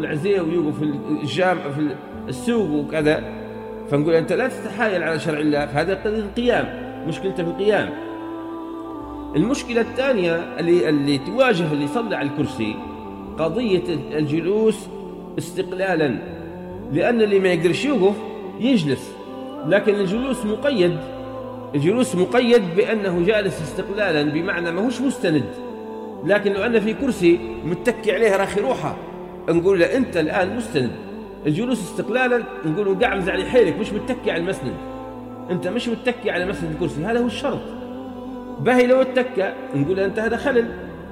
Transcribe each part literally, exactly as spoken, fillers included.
العزيه ويوقف في الجامع في السوق وكذا، فنقول أنت لا تتحايل على شرع الله، فهذا قضية القيام، مشكلته في القيام. المشكلة الثانية اللي اللي تواجه اللي يصلي على الكرسي قضية الجلوس استقلالا، لأن اللي ما يقدرش يوقف يجلس، لكن الجلوس مقيد، الجلوس مقيد بأنه جالس استقلالا، بمعنى ما هوش مستند. لكن لو أن في كرسي متكي عليه راخي روحه نقول له أنت الآن مستند. الجلوس استقلالا نقول قاعد على حيلك، مش متكي على المسند، أنت مش متكي على مسند الكرسي، هذا هو الشرط. باهي لو اتكى نقول أنت هذا خلل،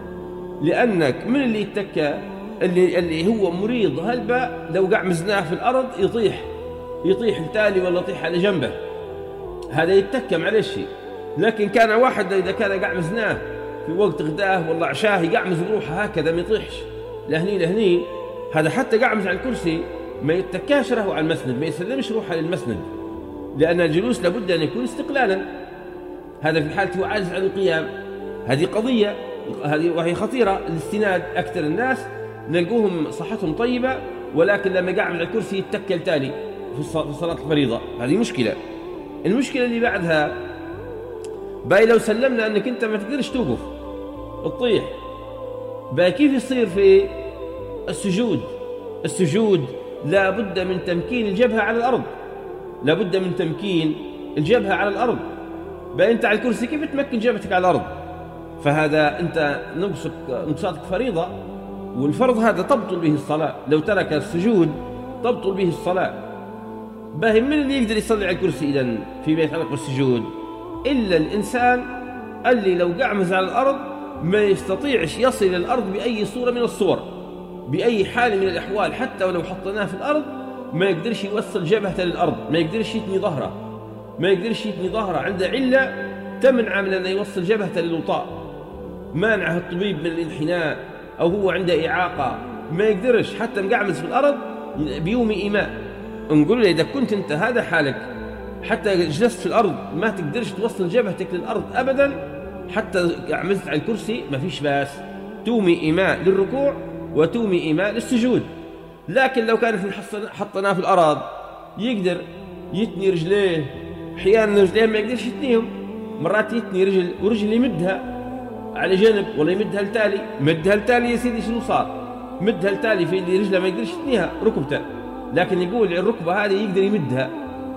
لأنك من اللي يتكى اللي, اللي هو مريض هلبة، لو قاع مزناه في الأرض يطيح يطيح التالي ولا يطيح على جنبه، هذا يتكى معلش. لكن كان واحد إذا كان قاع مزناه في وقت غداه والله عشاه يقعمز بروحه هكذا ما يطيحش لهني لهني، هذا حتى قعمز على الكرسي ما يتكاش له على المسند، ما يسلمش روحه للمسند، لأن الجلوس لابد أن يكون استقلالا. هذا في حالة هو عاجز عن القيام، هذه قضية هذه وهي خطيرة. الاستناد أكثر الناس نلقوهم صحتهم طيبة، ولكن لما قعمز على الكرسي يتكل تالي في صلاة الفريضة، هذه مشكلة. المشكلة اللي بعدها باي لو سلمنا أنك أنت ما تقدرش توقف تطيح، باي كيف يصير في السجود؟ السجود لا بد من تمكين الجبهة على الأرض، لا بد من تمكين الجبهة على الأرض. باي أنت على الكرسي كيف تمكن جبهتك على الأرض؟ فهذا أنت نقصك نقصاتك فريضة، والفرض هذا تبطل به الصلاة، لو ترك السجود تبطل به الصلاة. باهي من اللي يقدر يصلي على الكرسي إذن فيما يتعلق بالسجود؟ إلا الإنسان اللي لو قعمز على الأرض ما يستطيعش يصل إلى الأرض بأي صورة من الصور، بأي حال من الأحوال، حتى ولو حطناه في الأرض ما يقدرش يوصل جبهته للأرض، ما يقدرش يتني ظهره، ما يقدرش يتني ظهره، عنده علة تمنع من أن يوصل جبهته للوطاء، مانعه الطبيب من الانحناء، أو هو عنده إعاقة ما يقدرش حتى مقعمز في الأرض بيومي إيماء. نقول له إذا كنت أنت هذا حالك حتى جلست في الأرض ما تقدرش توصل جبهتك للأرض أبدا، حتى عمزت على الكرسي ما فيش باس، تومي إيماء للركوع وتومي إيماء للسجود. لكن لو كانت حطناه في الأرض يقدر يتني رجليه، أحيانا رجليه ما يقدرش يتنيهم، مرات يتني رجل ورجل يمدها على جانب ولا يمدها لتالي، مدها لتالي يا سيدي شنو صار؟ مدها لتالي في اللي رجله ما يقدرش يتنيها ركبته، لكن يقول الركبة هذه يقدر يمدها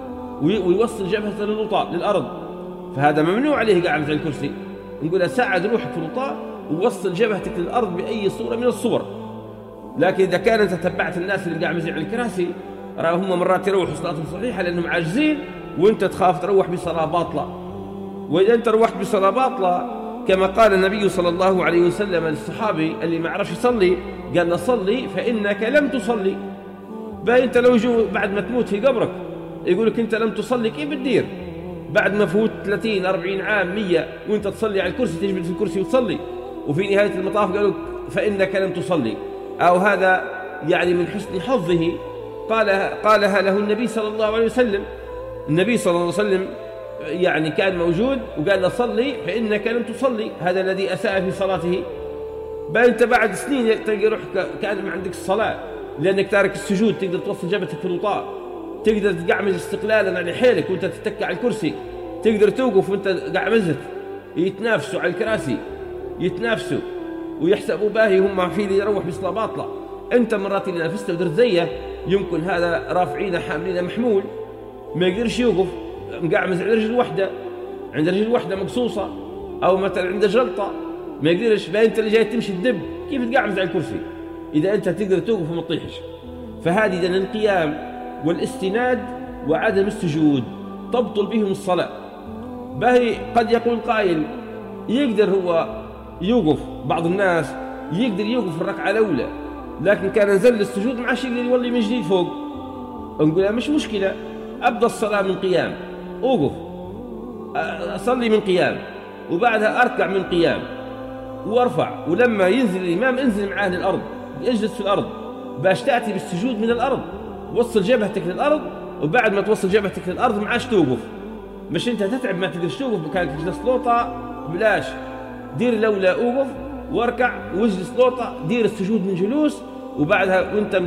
ويوصل جبهته للوطاء للأرض، فهذا ممنوع عليه قاعد على الكرسي. نقول ساعد روحك في الوطاء ووصل جبهتك للأرض بأي صورة من الصور. لكن إذا كان أنت تبعت الناس اللي قاعد على الكراسي راهم مرات يروحوا صلاتهم صحيحة لأنهم عاجزين، وأنت تخاف تروح بصلاة باطلة. وإذا أنت روحت بصلاة باطلة كما قال النبي صلى الله عليه وسلم للصحابي اللي ما عرفش يصلي، قال له صلي فإنك لم تصلي. باي أنت لو جو بعد ما تموت في قبرك يقول لك أنت لم تصلي، كيف بتدير بعد ما فوت ثلاثين أربعين عام مية وأنت تصلي على الكرسي، تجبد في الكرسي وتصلي، وفي نهاية المطاف قالوا فإنك لم تصلي؟ أو هذا يعني من حسن حظه قال قالها له النبي صلى الله عليه وسلم. النبي صلى الله عليه وسلم يعني كان موجود وقال له صلي فإنك لم تصلي، هذا الذي أساء في صلاته. بل أنت بعد سنين تلقى روحك كان ما عندك الصلاة لأنك تارك السجود، تقدر توصل جبهتك في الوطاء، تقدر تقعمز استقلالا على حيلك وانت تتكى على الكرسي، تقدر توقف وانت قعمزت. يتنافسوا على الكراسي، يتنافسوا ويحسبوا باهي هم في اللي يروح بصلاة باطلة. انت مرات اللي نافست ودرت زيه يمكن هذا رافعين حاملين محمول ما يقدرش يوقف، مقعمز على رجل واحدة، عند رجل واحدة مقصوصة، او مثلا عنده جلطة ما يقدرش، فانت اللي جاي تمشي الدب كيف تقعمز على الكرسي اذا انت تقدر توقف وما تطيحش؟ فهذه اذا القيام والاستناد وعدم السجود تبطل بهم الصلاة. باهي قد يقول قائل يقدر هو يوقف، بعض الناس يقدر يوقف في الركعة الأولى لكن كان نزل السجود ما عادش يقدر يولي من جديد فوق. نقول مش مشكلة، أبدأ الصلاة من قيام، أوقف أصلي من قيام وبعدها أركع من قيام وأرفع، ولما ينزل الإمام انزل معاه للأرض، اجلس في الأرض باش تأتي بالسجود من الأرض، وصل جبهتك للأرض، وبعد ما توصل جبهتك للأرض ما عادش توقف. مش أنت تتعب ما تقدرش توقف كانك تجلس لوطة، بلاش دير لولا أوقف واركع واجلس لوطة، دير السجود من جلوس، وبعدها وأنت